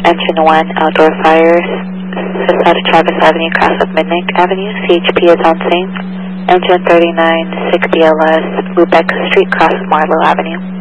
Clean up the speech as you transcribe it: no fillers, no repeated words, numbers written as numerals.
Engine 1, Outdoor Fires, just out of Travis Avenue, cross of Midnight Avenue. CHP is on scene. Engine 39, 6 BLS, Lubeck Street, cross of Marlowe Avenue.